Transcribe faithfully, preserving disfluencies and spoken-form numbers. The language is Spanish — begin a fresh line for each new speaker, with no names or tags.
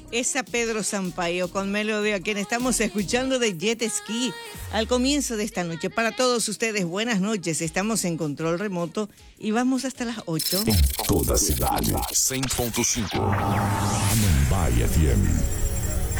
Es a Pedro Sampaio con Melody, a quien estamos escuchando de Jet Ski al comienzo de esta noche. Para todos ustedes, buenas noches. Estamos en control remoto y vamos hasta las ocho.
Toda cidade, cem ponto cinco. Mumbai F M.